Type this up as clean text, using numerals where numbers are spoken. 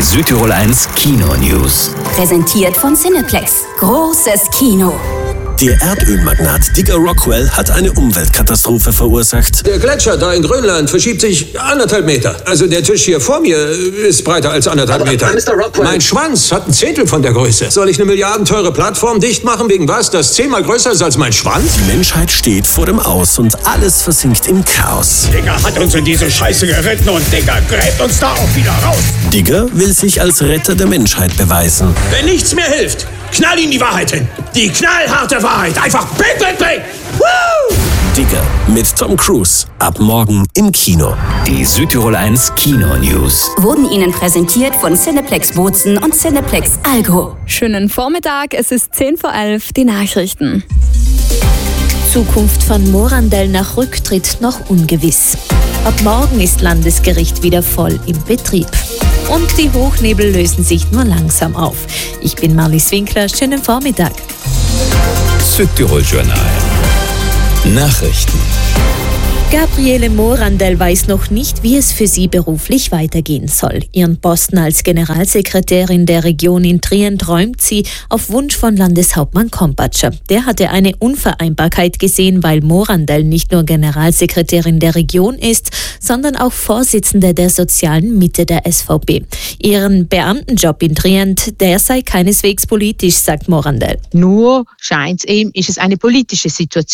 Südtirol 1 Kino News. Präsentiert von Cineplex. Großes Kino. Der Erdölmagnat Digger Rockwell hat eine Umweltkatastrophe verursacht. Der Gletscher da in Grönland verschiebt sich 1,5 Meter. Also der Tisch hier vor mir ist breiter als 1,5 Meter. Mr. Rockwell. Mein Schwanz hat 1/10 von der Größe. Soll ich eine milliardenteure Plattform dicht machen wegen was, das 10-mal größer ist als mein Schwanz? Die Menschheit steht vor dem Aus und alles versinkt im Chaos. Digger hat uns in diese Scheiße geritten und Digger gräbt uns da auch wieder raus. Digger will sich als Retter der Menschheit beweisen. Wenn nichts mehr hilft, knall ihm die Wahrheit hin. Die knallharte Wahrheit. Einfach bang, bang, bang. Woo! Digger mit Tom Cruise. Ab morgen im Kino. Die Südtirol 1 Kino News. Wurden Ihnen präsentiert von Cineplex Bozen und Cineplex Algo. Schönen Vormittag, es ist 10:11 die Nachrichten. Zukunft von Morandell nach Rücktritt noch ungewiss. Ab morgen ist Landesgericht wieder voll im Betrieb. Und die Hochnebel lösen sich nur langsam auf. Ich bin Marlies Winkler, schönen Vormittag. Südtirol Journal. Nachrichten. Gabriele Morandell weiß noch nicht, wie es für sie beruflich weitergehen soll. Ihren Posten als Generalsekretärin der Region in Trient räumt sie auf Wunsch von Landeshauptmann Kompatscher. Der hatte eine Unvereinbarkeit gesehen, weil Morandell nicht nur Generalsekretärin der Region ist, sondern auch Vorsitzende der sozialen Mitte der SVP. Ihren Beamtenjob in Trient, der sei keineswegs politisch, sagt Morandell. Nur scheint es ihm, ist es eine politische Situation.